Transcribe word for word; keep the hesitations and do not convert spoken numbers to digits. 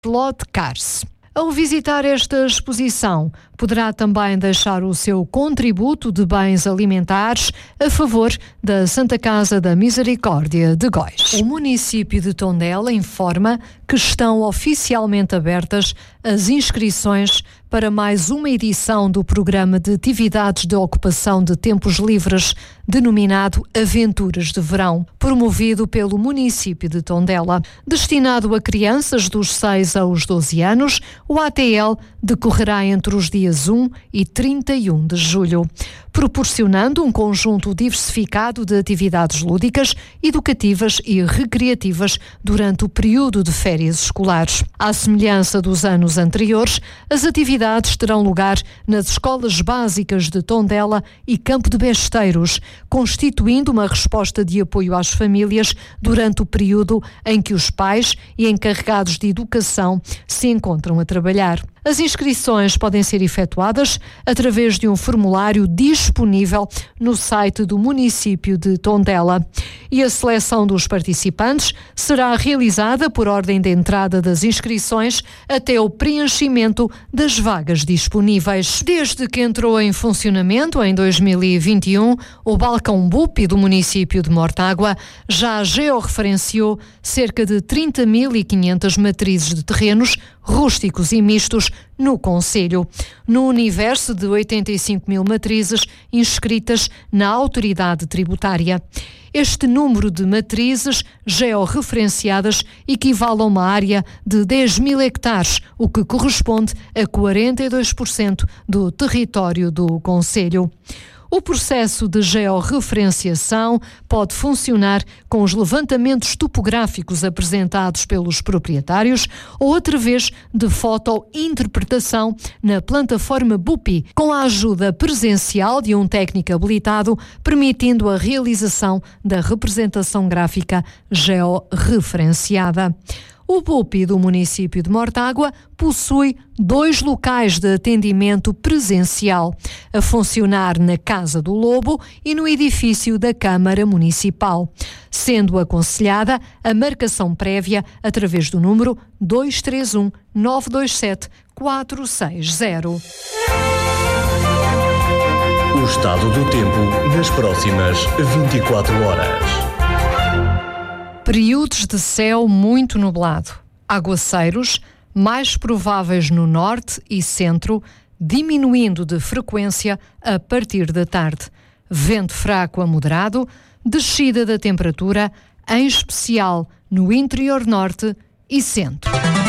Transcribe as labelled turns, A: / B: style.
A: Slot Cars. Ao visitar esta exposição, poderá também deixar o seu contributo de bens alimentares a favor da Santa Casa da Misericórdia de Góis. O município de Tondela informa que estão oficialmente abertas as inscrições para mais uma edição do programa de atividades de ocupação de tempos livres, denominado Aventuras de Verão, promovido pelo município de Tondela. Destinado a crianças dos seis aos doze anos, o A T L decorrerá entre os dias um e trinta e um de julho, proporcionando um conjunto diversificado de atividades lúdicas, educativas e recreativas durante o período de férias escolares. À semelhança dos anos anteriores, as atividades terão lugar nas escolas básicas de Tondela e Campo de Besteiros, constituindo uma resposta de apoio às famílias durante o período em que os pais e encarregados de educação se encontram a trabalhar. As inscrições podem ser efetuadas através de um formulário disponível no site do município de Tondela. E a seleção dos participantes será realizada por ordem de entrada das inscrições até o preenchimento das vagas disponíveis. Desde que entrou em funcionamento em dois mil e vinte e um, o balcão B U P do município de Mortágua já georreferenciou cerca de trinta mil e quinhentas matrizes de terrenos rústicos e mistos no concelho, no universo de oitenta e cinco mil matrizes inscritas na autoridade tributária. Este número de matrizes georreferenciadas equivale a uma área de dez mil hectares, o que corresponde a quarenta e dois por cento do território do concelho. O processo de georreferenciação pode funcionar com os levantamentos topográficos apresentados pelos proprietários ou através de fotointerpretação na plataforma B U P I, com a ajuda presencial de um técnico habilitado, permitindo a realização da representação gráfica georreferenciada. O B U P I do município de Mortágua possui dois locais de atendimento presencial, a funcionar na Casa do Lobo e no edifício da Câmara Municipal, sendo aconselhada a marcação prévia através do número dois três um, nove dois sete, quatro seis zero.
B: O estado do tempo nas próximas vinte e quatro horas.
A: Períodos de céu muito nublado, aguaceiros mais prováveis no norte e centro, diminuindo de frequência a partir da tarde. Vento fraco a moderado, descida da temperatura, em especial no interior norte e centro.